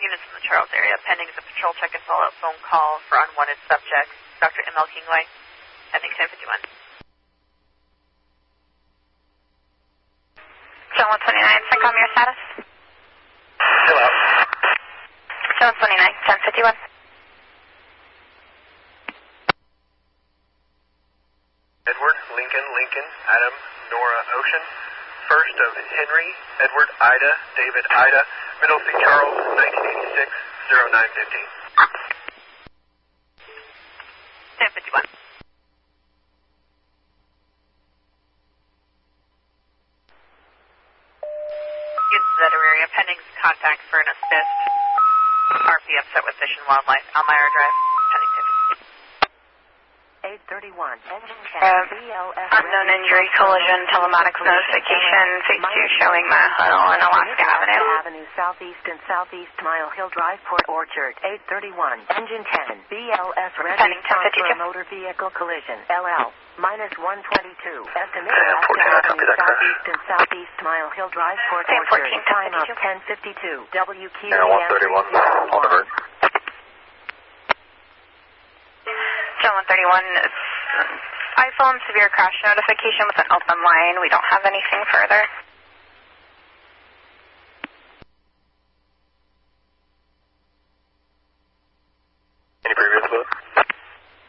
units in the Charles area. Pending is a patrol check and follow-up phone call for unwanted subject. Dr. M.L. Kingway, pending 1051. John 129, CENTCOM, your status? Still out. John 129, 1051. Edward, Lincoln, Adam, Nora, Ocean. First of Henry, Edward, Ida, David, Ida, Middle C. Charles, 1986, 0915. 1051. Units that area. Pending contact for an assist. RP upset with Fish and Wildlife. Elmira Drive, pending 831. Engine 10. Unknown injury, collision, telematics notification, phase 2 showing Mahal and Alaska Avenue. Southeast and Southeast Mile Hill Drive, Port Orchard. 831. Engine 10. BLS ready Pending for 1052. motor vehicle collision. LL. -122. Estimated Yeah, 14, Avenue Southeast and Southeast Mile Hill Drive, Port Same Orchard. 14, Time of 1052. 1052. WQ. Yeah, 131, on the bird. John 131, iPhone severe crash notification with an open line. We don't have anything further.